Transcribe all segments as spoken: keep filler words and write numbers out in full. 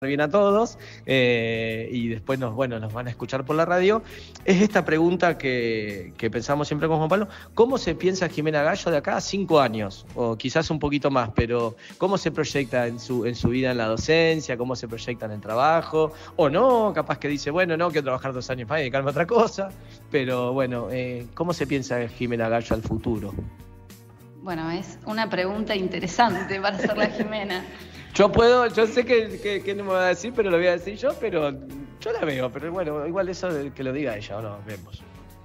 bien a todos eh, y después nos, bueno, nos van a escuchar por la radio. Es esta pregunta que, que pensamos siempre con Juan Pablo: ¿cómo se piensa Jimena Gallo de acá a cinco años? O quizás un poquito más, pero ¿cómo se proyecta en su, en su vida en la docencia? ¿Cómo se proyecta en el trabajo? O no, capaz que dice, bueno, no, quiero trabajar dos años más y dedicarme a otra cosa. Pero bueno, eh, ¿cómo se piensa Jimena Gallo al futuro? Bueno, es una pregunta interesante para hacerla Jimena. Yo puedo, yo sé que, que, que no me va a decir, pero lo voy a decir yo, pero yo la veo, pero bueno, igual eso de que lo diga ella, o no, vemos.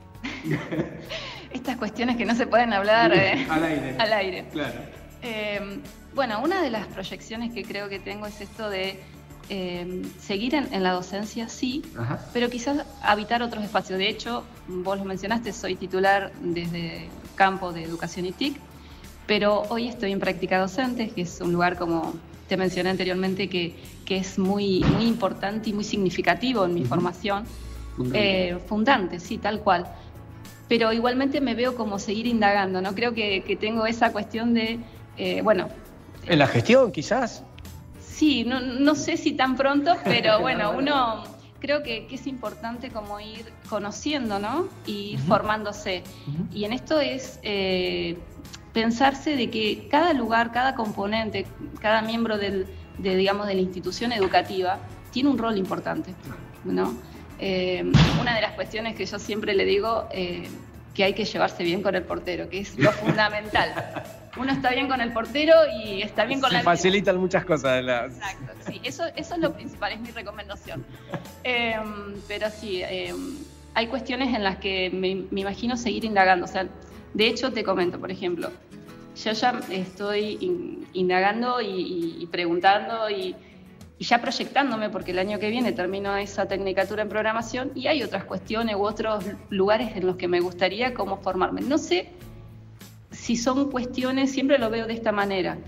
Estas cuestiones que no se pueden hablar eh, al aire. Al aire. Claro. Eh, bueno, una de las proyecciones que creo que tengo es esto de eh, seguir en, en la docencia, sí, Ajá. pero quizás habitar otros espacios. De hecho, vos lo mencionaste, soy titular desde campo de educación y T I C, pero hoy estoy en práctica docente, que es un lugar, como te mencioné anteriormente, que, que es muy, muy importante y muy significativo en mi uh-huh. formación. Fundante. Eh, fundante, sí, tal cual. Pero igualmente me veo como seguir indagando, ¿no? Creo que, que tengo esa cuestión de, eh, bueno... ¿En la gestión, quizás? Sí, no, no sé si tan pronto, pero bueno, uno... Creo que, que es importante como ir conociendo, ¿no? Y ir uh-huh. formándose. Uh-huh. Y en esto es... Eh, pensarse de que cada lugar, cada componente, cada miembro del, de, digamos, de la institución educativa tiene un rol importante, ¿no? Eh, una de las cuestiones que yo siempre le digo, eh, que hay que llevarse bien con el portero, que es lo fundamental. Uno está bien con el portero y está bien con Se la... Se facilitan muchas cosas. La... Exacto, sí, eso, eso es lo principal, es mi recomendación. Eh, pero sí, eh, hay cuestiones en las que me, me imagino seguir indagando, o sea, de hecho, te comento, por ejemplo, yo ya estoy in, indagando y, y, y preguntando y, y ya proyectándome, porque el año que viene termino esa tecnicatura en programación y hay otras cuestiones u otros lugares en los que me gustaría cómo formarme. No sé si son cuestiones, siempre lo veo de esta manera,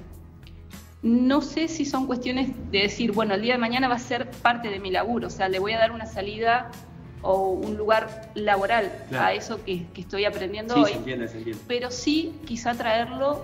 no sé si son cuestiones de decir, bueno, el día de mañana va a ser parte de mi laburo, o sea, le voy a dar una salida o un lugar laboral claro. a eso que, que estoy aprendiendo sí, hoy, se entiende, se entiende. Pero sí quizá traerlo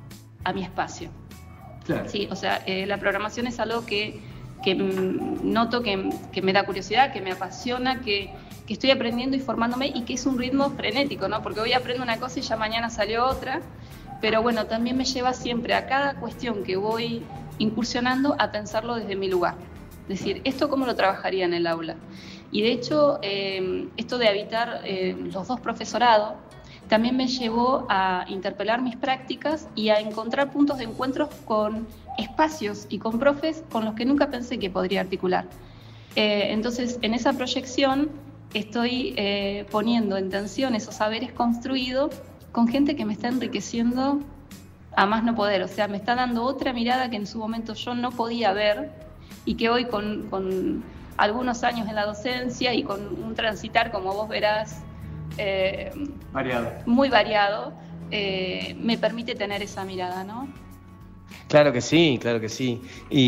a mi espacio. Claro. Sí, o sea, eh, la programación es algo que, que noto que, que me da curiosidad, que me apasiona, que, que estoy aprendiendo y formándome y que es un ritmo frenético, ¿no? Porque hoy aprendo una cosa y ya mañana salió otra, pero bueno, también me lleva siempre a cada cuestión que voy incursionando a pensarlo desde mi lugar. Es decir, ¿esto cómo lo trabajaría en el aula? Y de hecho, eh, esto de habitar eh, los dos profesorados también me llevó a interpelar mis prácticas y a encontrar puntos de encuentro con espacios y con profes con los que nunca pensé que podría articular. Eh, entonces, en esa proyección estoy eh, poniendo en tensión esos saberes construidos con gente que me está enriqueciendo a más no poder. O sea, me está dando otra mirada que en su momento yo no podía ver y que hoy con... con algunos años en la docencia y con un transitar, como vos verás, eh, variado. muy variado, eh, me permite tener esa mirada, ¿no? Claro que sí, claro que sí.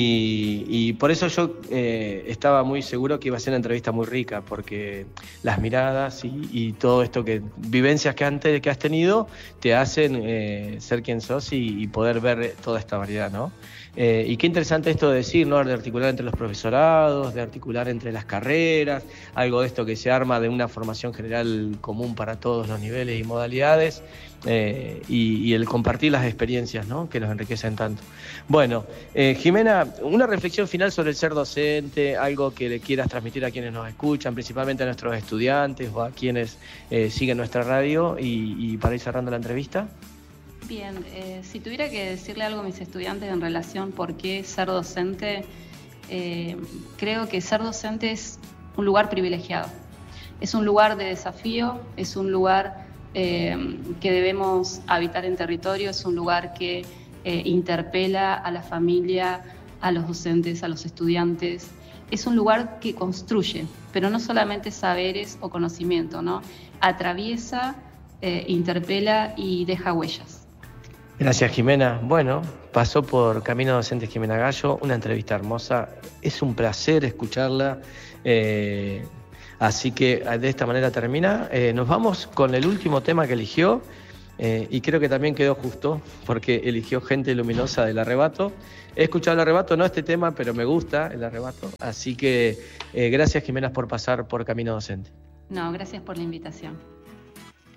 Y, y por eso yo eh, estaba muy seguro que iba a ser una entrevista muy rica, porque las miradas y, y todo esto, que vivencias que, antes, que has tenido, te hacen eh, ser quien sos y, y poder ver toda esta variedad, ¿no? Eh, y qué interesante esto de decir, ¿no? De articular entre los profesorados, de articular entre las carreras, algo de esto que se arma de una formación general común para todos los niveles y modalidades, eh, y, y el compartir las experiencias, ¿no? Que nos enriquecen tanto. Bueno, eh, Jimena, una reflexión final sobre el ser docente, algo que le quieras transmitir a quienes nos escuchan, principalmente a nuestros estudiantes o a quienes eh, siguen nuestra radio, y, y para ir cerrando la entrevista. Bien, eh, si tuviera que decirle algo a mis estudiantes en relación por qué ser docente, eh, creo que ser docente es un lugar privilegiado. Es un lugar de desafío, es un lugar eh, que debemos habitar en territorio, es un lugar que eh, interpela a la familia, a los docentes, a los estudiantes. Es un lugar que construye, pero no solamente saberes o conocimiento, ¿no? Atraviesa, eh, interpela y deja huellas. Gracias, Jimena. Bueno, pasó por Camino Docente Jimena Gallo, una entrevista hermosa. Es un placer escucharla. Eh, así que de esta manera termina. Eh, nos vamos con el último tema que eligió, Eh, y creo que también quedó justo, porque eligió Gente Luminosa del Arrebato. He escuchado el Arrebato, no este tema, pero me gusta el Arrebato. Así que eh, gracias, Jimena, por pasar por Camino Docente. No, gracias por la invitación.